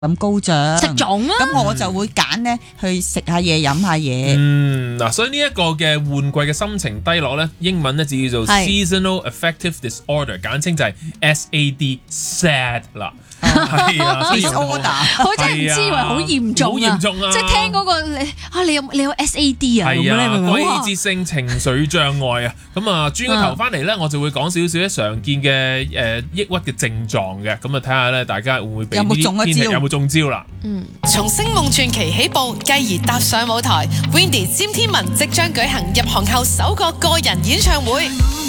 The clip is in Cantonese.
咁高漲， 食粽啊！ 咁我就會揀咧去食下嘢、飲下嘢。 嗱，所以呢一個嘅換季嘅心情低落咧，英文咧就叫做 Seasonal Affective Disorder， 簡稱就係 SAD 啦。係啊，所以我真係唔知以為好嚴重啊！即係聽嗰個你有 SAD 啊？ 係啊， 季節性情緒障礙啊！咁啊，轉個頭翻嚟咧，我就會講少少常見嘅抑鬱嘅症狀嘅。咁啊，睇下咧，大家會唔會俾呢啲天氣有冇中招啦？ 從星夢傳奇起步，繼而踏上舞台 ，Windy 詹天文即將舉行入行後首個個人演唱會。